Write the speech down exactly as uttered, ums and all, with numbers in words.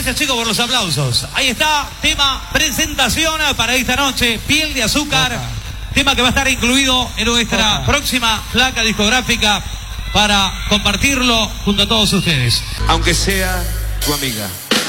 Gracias, chicos, por los aplausos. Ahí está, tema presentación para esta noche, Piel de Azúcar. Oca. Tema que va a estar incluido en nuestra Oca. próxima placa discográfica para compartirlo junto a todos ustedes. Aunque sea tu amiga.